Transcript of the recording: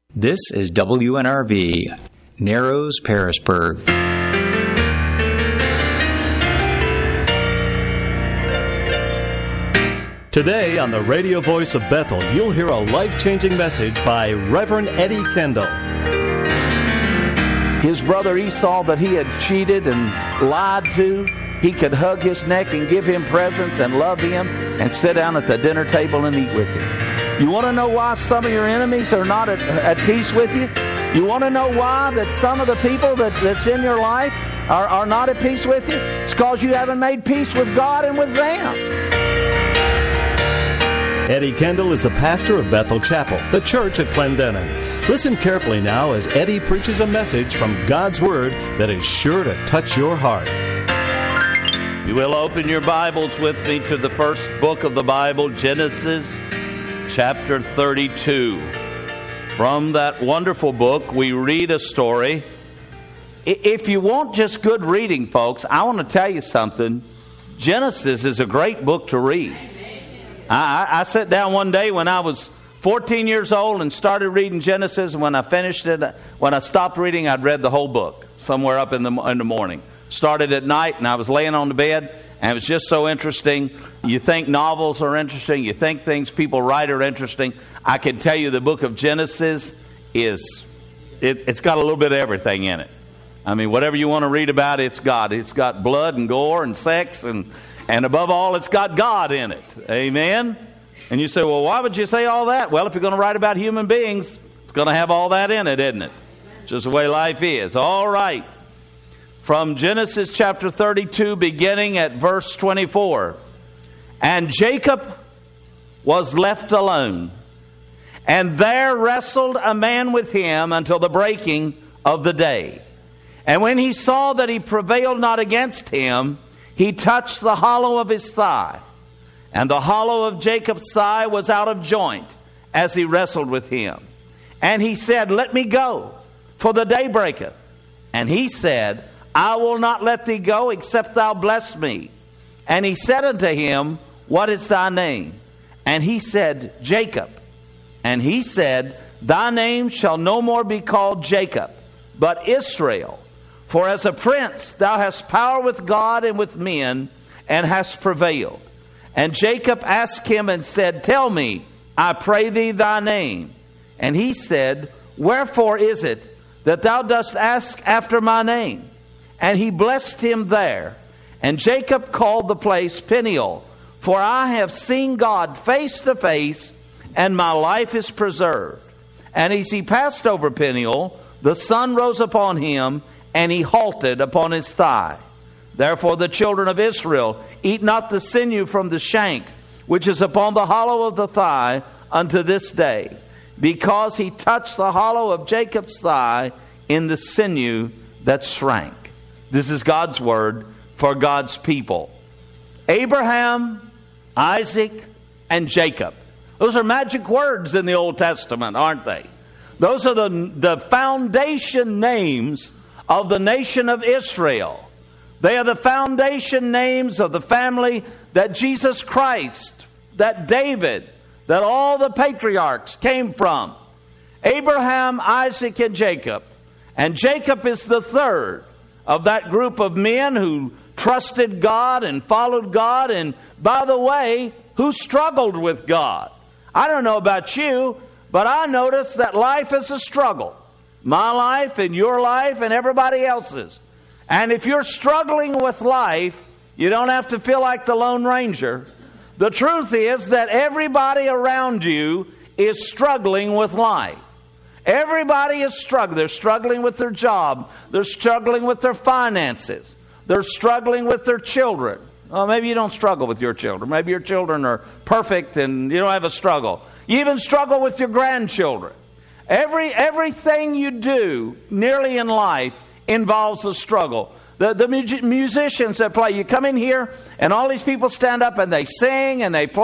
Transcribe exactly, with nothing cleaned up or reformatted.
This is W N R V, Narrows, Pearisburg. Today on the radio voice of Bethel, you'll hear a life-changing message by Reverend Eddie Kendall. His brother Esau that he had cheated and lied to, he could hug his neck and give him presents and love him and sit down at the dinner table and eat with him. You want to know why some of your enemies are not at, at peace with you? You want to know why that some of the people that, that's in your life are, are not at peace with you? It's because you haven't made peace with God and with them. Eddie Kendall is the pastor of Bethel Chapel, the church at Clendenin. Listen carefully now as Eddie preaches a message from God's Word that is sure to touch your heart. You will open your Bibles with me to the first book of the Bible, Genesis chapter thirty-two. From that wonderful book, we read a story. If you want just good reading, folks, I want to tell you something. Genesis is a great book to read. I, I sat down one day when I was fourteen years old and started reading Genesis. And when I finished it, when I stopped reading, I'd read the whole book somewhere up in the in the morning. Started at night, and I was laying on the bed, and it was just so interesting. You think novels are interesting. You think things people write are interesting. I can tell you the book of Genesis is, it, it's got a little bit of everything in it. I mean, whatever you want to read about, it's got. It's got blood and gore and sex, and, and above all, it's got God in it. Amen? And you say, well, why would you say all that? Well, if you're going to write about human beings, it's going to have all that in it, isn't it? It's just the way life is. All right. From Genesis chapter thirty-two, beginning at verse twenty-four. And Jacob was left alone, and there wrestled a man with him until the breaking of the day. And when he saw that he prevailed not against him, he touched the hollow of his thigh. And the hollow of Jacob's thigh was out of joint as he wrestled with him. And he said, Let me go, for the day breaketh. And he said, I will not let thee go, except thou bless me. And he said unto him, What is thy name? And he said, Jacob. And he said, Thy name shall no more be called Jacob, but Israel. For as a prince thou hast power with God and with men, and hast prevailed. And Jacob asked him and said, Tell me, I pray thee, thy name. And he said, Wherefore is it that thou dost ask after my name? And he blessed him there. And Jacob called the place Peniel, for I have seen God face to face, and my life is preserved. And as he passed over Peniel, the sun rose upon him, and he halted upon his thigh. Therefore the children of Israel eat not the sinew from the shank, which is upon the hollow of the thigh, unto this day, because he touched the hollow of Jacob's thigh in the sinew that shrank. This is God's word for God's people. Abraham, Isaac, and Jacob. Those are magic words in the Old Testament, aren't they? Those are the, the foundation names of the nation of Israel. They are the foundation names of the family that Jesus Christ, that David, that all the patriarchs came from. Abraham, Isaac, and Jacob. And Jacob is the third of that group of men who trusted God and followed God, and by the way, who struggled with God. I don't know about you, but I notice that life is a struggle. My life and your life and everybody else's. And if you're struggling with life, you don't have to feel like the Lone Ranger. The truth is that everybody around you is struggling with life. Everybody is struggling. They're struggling with their job. They're struggling with their finances. They're struggling with their children. Well, maybe you don't struggle with your children. Maybe your children are perfect and you don't have a struggle. You even struggle with your grandchildren. Every everything you do, nearly in life, involves a struggle. The, the musicians that play, you come in here and all these people stand up and they sing and they play.